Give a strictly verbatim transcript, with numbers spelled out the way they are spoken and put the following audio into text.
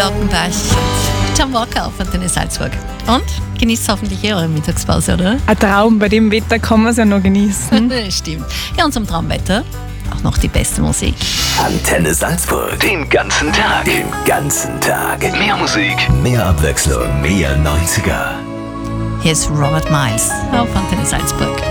Glockenbach und John Walker auf Antenne Salzburg. Und genießt hoffentlich eure Mittagspause, oder? Ein Traum, bei dem Wetter kann man es ja noch genießen. Stimmt. Ja, und zum Traumwetter auch noch die beste Musik. Antenne Salzburg. Den ganzen Tag. Den ganzen Tag. Mehr Musik. Mehr Abwechslung. Mehr neunziger. Hier ist Robert Miles auf Antenne Salzburg.